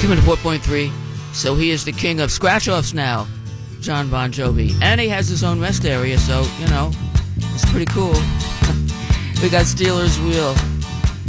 Welcome to 4.3. So he is the king of scratch-offs now, John Bon Jovi. And he has his own rest area, so, it's pretty cool. We got Steelers Wheel.